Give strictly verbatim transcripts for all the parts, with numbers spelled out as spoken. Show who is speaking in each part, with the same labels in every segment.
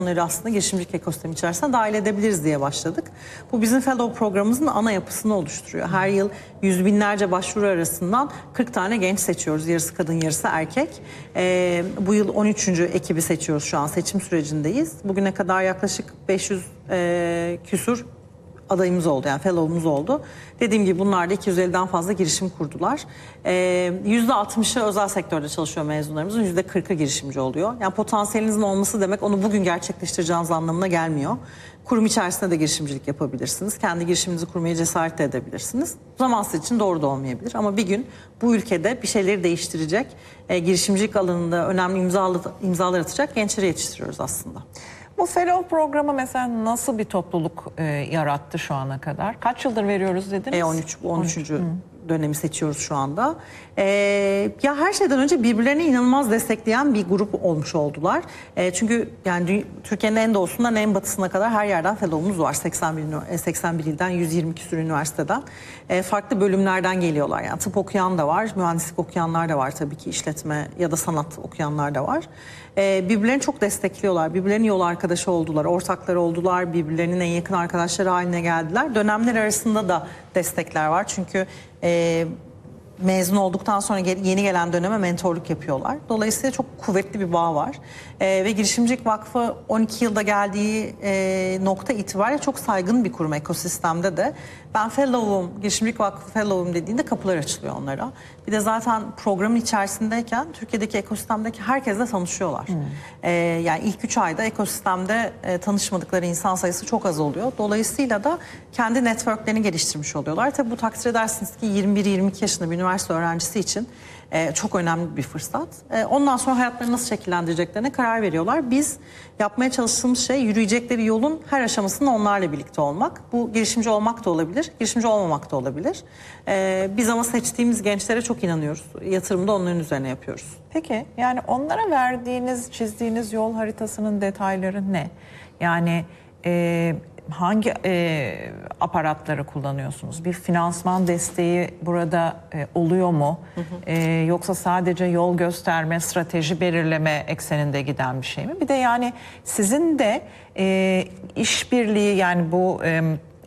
Speaker 1: Onları aslında girişimcilik ekosistemi içerisine dahil edebiliriz diye başladık. Bu bizim Fellow programımızın ana yapısını oluşturuyor. Her yıl yüz binlerce başvuru arasından kırk tane genç seçiyoruz. Yarısı kadın, yarısı erkek. Ee, bu yıl on üçüncü ekibi seçiyoruz, şu an seçim sürecindeyiz. Bugüne kadar yaklaşık beş yüz e, küsur adayımız oldu, yani fellow'umuz oldu. Dediğim gibi bunlar da iki yüz elliden fazla girişim kurdular. Ee, yüzde altmışı özel sektörde çalışıyor mezunlarımızın, yüzde kırkı girişimci oluyor. Yani potansiyelinizin olması demek onu bugün gerçekleştireceğiniz anlamına gelmiyor. Kurum içerisinde de girişimcilik yapabilirsiniz. Kendi girişiminizi kurmaya cesaret de edebilirsiniz. Zamansız için doğru da olmayabilir ama bir gün bu ülkede bir şeyleri değiştirecek, e, girişimcilik alanında önemli imzalı, imzalar atacak gençleri yetiştiriyoruz aslında.
Speaker 2: Bu Fellow programı mesela nasıl bir topluluk e, yarattı şu ana kadar? Kaç yıldır veriyoruz dediniz?
Speaker 1: E on üç, on üçüncü dönemi seçiyoruz şu anda. Ee, ya her şeyden önce birbirlerini inanılmaz destekleyen bir grup olmuş oldular. E, çünkü yani Türkiye'nin en doğusundan en batısına kadar her yerden fellow'umuz var. seksen bir, seksen bir ilden, yüz yirmi küsur üniversiteden. E, farklı bölümlerden geliyorlar. Yani tıp okuyan da var, mühendislik okuyanlar da var tabii ki, işletme ya da sanat okuyanlar da var. E, birbirlerini çok destekliyorlar. Birbirlerinin yol arkadaşı oldular, ortakları oldular, birbirlerinin en yakın arkadaşları haline geldiler. Dönemler arasında da destekler var. Çünkü e, mezun olduktan sonra yeni gelen döneme mentorluk yapıyorlar. Dolayısıyla çok kuvvetli bir bağ var. Ee, ve Girişimcilik Vakfı on iki yılda geldiği e, nokta itibariyle çok saygın bir kurum ekosistemde de. Ben Fellow'um, Girişimcilik Vakfı Fellow'um dediğinde kapılar açılıyor onlara. Bir de zaten programın içerisindeyken Türkiye'deki ekosistemdeki herkesle tanışıyorlar. Hmm. Ee, yani ilk üç ayda ekosistemde e, tanışmadıkları insan sayısı çok az oluyor. Dolayısıyla da kendi networklerini geliştirmiş oluyorlar. Tabii bu takdir edersiniz ki yirmi bir yirmi iki yaşında bir üniversite öğrencisi için e, çok önemli bir fırsat. E, ondan sonra hayatlarını nasıl şekillendireceklerine karar veriyorlar. Biz yapmaya çalıştığımız şey yürüyecekleri yolun her aşamasında onlarla birlikte olmak. Bu girişimci olmak da olabilir, girişimci olmamak da olabilir. E, biz ama seçtiğimiz gençlere çok inanıyoruz. Yatırımı da onların üzerine yapıyoruz.
Speaker 2: Peki yani onlara verdiğiniz, çizdiğiniz yol haritasının detayları ne? Yani e, hangi e, aparatları kullanıyorsunuz? Bir finansman desteği burada e, oluyor mu? Hı hı. E, yoksa sadece yol gösterme, strateji belirleme ekseninde giden bir şey mi? Bir de yani sizin de e, işbirliği, yani bu e,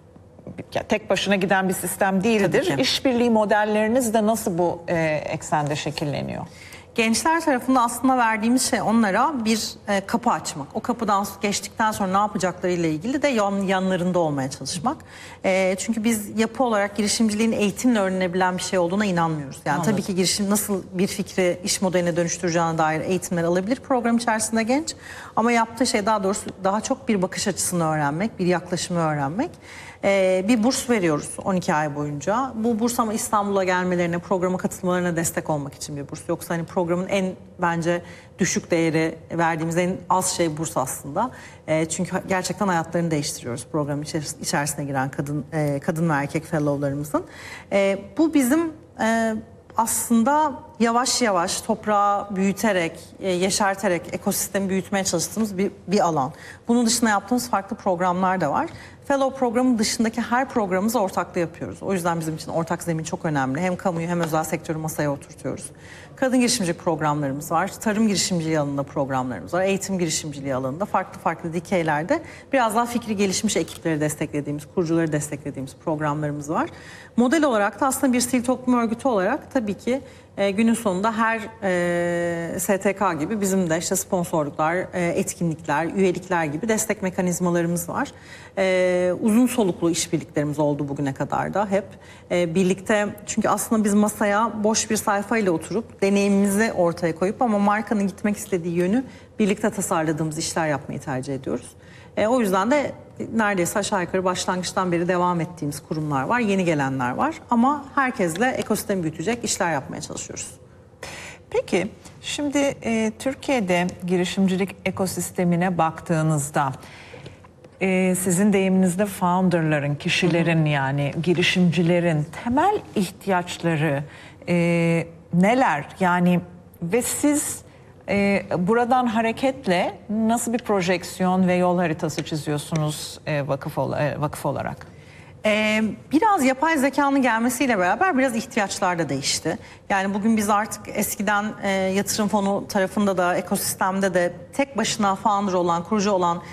Speaker 2: tek başına giden bir sistem değildir. İşbirliği modelleriniz de nasıl bu e, eksende şekilleniyor?
Speaker 1: Gençler tarafında aslında verdiğimiz şey onlara bir e, kapı açmak. O kapıdan geçtikten sonra ne yapacaklarıyla ilgili de yan, yanlarında olmaya çalışmak. E, çünkü biz yapı olarak girişimciliğin eğitimle öğrenebilen bir şey olduğuna inanmıyoruz. Yani Anladım. Tabii ki girişim nasıl bir fikri iş modeline dönüştüreceğine dair eğitimler alabilir program içerisinde genç. Ama yaptığı şey daha doğrusu daha çok bir bakış açısını öğrenmek, bir yaklaşımı öğrenmek. Ee, bir burs veriyoruz on iki ay boyunca. Bu burs ama İstanbul'a gelmelerine, programa katılmalarına destek olmak için bir burs. Yoksa hani programın en bence düşük değeri, verdiğimiz en az şey burs aslında. Ee, çünkü gerçekten hayatlarını değiştiriyoruz programın içerisine giren kadın e, kadın ve erkek fellowlarımızın. E, bu bizim e, aslında yavaş yavaş toprağı büyüterek, e, yeşerterek ekosistemi büyütmeye çalıştığımız bir, bir alan. Bunun dışında yaptığımız farklı programlar da var. Fellow programı dışındaki her programımızı ortaklı yapıyoruz. O yüzden bizim için ortak zemin çok önemli. Hem kamuyu hem özel sektörü masaya oturtuyoruz. Kadın girişimcilik programlarımız var. Tarım girişimciliği alanında programlarımız var. Eğitim girişimciliği alanında farklı farklı dikeylerde biraz daha fikri gelişmiş ekipleri desteklediğimiz, kurucuları desteklediğimiz programlarımız var. Model olarak da aslında bir sivil toplum örgütü olarak tabii ki E, günün sonunda her e, S T K gibi bizim de işte sponsorluklar, e, etkinlikler, üyelikler gibi destek mekanizmalarımız var. E, uzun soluklu işbirliklerimiz oldu bugüne kadar da hep. E, birlikte, çünkü aslında biz masaya boş bir sayfayla oturup deneyimimizi ortaya koyup ama markanın gitmek istediği yönü birlikte tasarladığımız işler yapmayı tercih ediyoruz. E, o yüzden de neredeyse aşağı yukarı başlangıçtan beri devam ettiğimiz kurumlar var, yeni gelenler var. Ama herkesle ekosistemi büyütecek işler yapmaya çalışıyoruz.
Speaker 2: Peki, şimdi e, Türkiye'de girişimcilik ekosistemine baktığınızda, e, sizin deyiminizde founderların, kişilerin, hı hı. yani girişimcilerin temel ihtiyaçları e, neler? Yani ve siz Ee, buradan hareketle nasıl bir projeksiyon ve yol haritası çiziyorsunuz e, vakıf, ol, e, vakıf olarak?
Speaker 1: Ee, biraz yapay zekanın gelmesiyle beraber biraz ihtiyaçlar da değişti. Yani bugün biz artık eskiden e, yatırım fonu tarafında da ekosistemde de tek başına founder olan, kurucu olan